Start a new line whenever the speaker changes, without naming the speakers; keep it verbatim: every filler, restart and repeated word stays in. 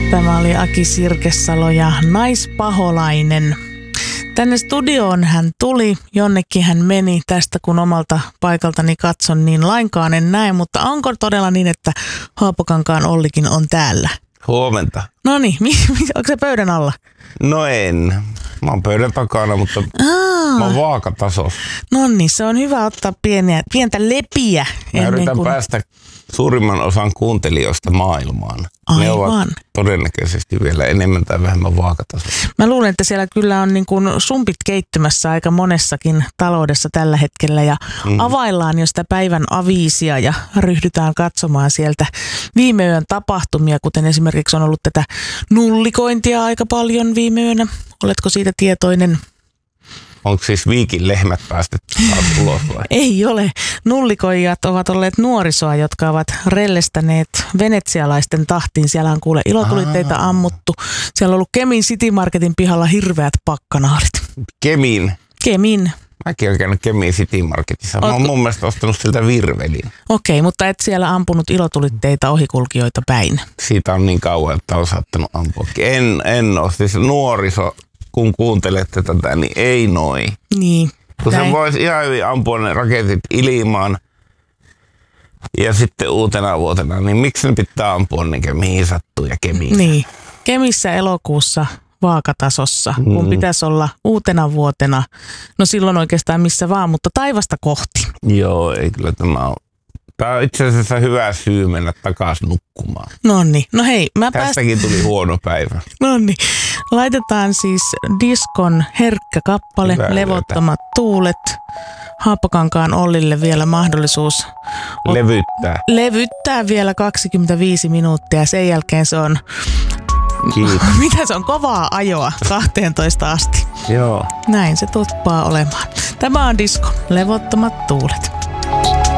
Tämä oli Aki Sirkesalo ja Naispaholainen. Tänne studioon hän tuli, jonnekin hän meni tästä kun omalta paikaltani katson, niin lainkaan en näe, mutta onko todella niin, että Haapokankaan Ollikin on täällä?
Huomenta.
No niin, onko se pöydän alla?
No en. Mä oon pöydän takana, mutta Aa. mä oon vaakatasossa.
No niin, se on hyvä ottaa pieniä, pientä lepiä.
Mä yritän kuin... päästä suurimman osan kuuntelijoista maailmaan.
Aivan.
Ne ovat todennäköisesti vielä enemmän tai vähemmän vaakatasossa.
Mä luulen, että siellä kyllä on niin kuin sumpit keittymässä aika monessakin taloudessa tällä hetkellä ja mm. availlaan jo sitä päivän aviisia ja ryhdytään katsomaan sieltä viime yön tapahtumia, kuten esimerkiksi on ollut tätä nullikointia aika paljon viime yönä. Oletko siitä tietoinen?
Onko siis Viikin lehmät päästetty taas ulos vai?
Ei ole. Nullikoijat ovat olleet nuorisoa, jotka ovat rellestäneet venetsialaisten tahtiin. Siellä on kuule ilotulitteita Aa. ammuttu. Siellä on ollut Kemin City Marketin pihalla hirveät pakkanaalit.
Kemin?
Kemin.
Mäkin olen käynyt Kemin City Marketissa. Mä oon mun mielestä ostanut siltä virvelin.
Okei, mutta et siellä ampunut ilotulitteita ohikulkijoita päin.
Siitä on niin kauan, että on saattanut ampua. En, en ole. Siis nuoriso... Kun kuuntelette tätä, niin ei noi.
Niin.
Kun se voisi ihan hyvin ampua ne raketit ilmaan ja sitten uutena vuotena, niin miksi ne pitää ampua niin mihin sattuu ja Kemissä?
Niin. Kemissä elokuussa vaakatasossa, mm. kun pitäisi olla uutena vuotena, no silloin oikeastaan missä vaan, mutta taivasta kohti.
Joo, ei kyllä tämä ole. Tämä on itse asiassa hyvä syy mennä takaisin nukkumaan.
Nonni. No hei, mä
Tästäkin pääst... tuli huono päivä.
Nonni. Laitetaan siis diskon herkkä kappale, hyvä levottomat yötä. Tuulet. Haapokankaan Ollille vielä mahdollisuus
levyttää.
Levyttää vielä kaksikymmentäviisi minuuttia. Sen jälkeen se on,
Kiitos.
mitä se on, kovaa ajoa kahteentoista asti.
Joo.
Näin se tuppaa olemaan. Tämä on disko, levottomat tuulet.